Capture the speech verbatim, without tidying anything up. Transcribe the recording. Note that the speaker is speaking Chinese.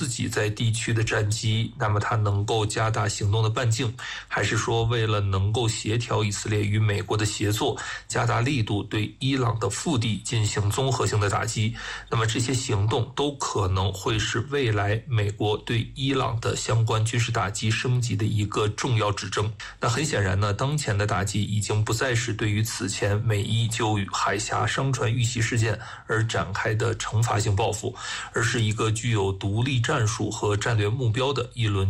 自己在地区的战机，那么它能够加大行动的半径，还是说为了能够协调以色列与美国的协作，加大力度对伊朗的腹地进行综合性的打击，那么这些行动都可能会是未来美国对伊朗的相关军事打击升级的一个重要指征。那很显然呢，当前的打击已经不再是对于此前美伊就海峡商船遇袭事件而展开的惩罚性报复，而是一个具有独立战术和战略目标的一轮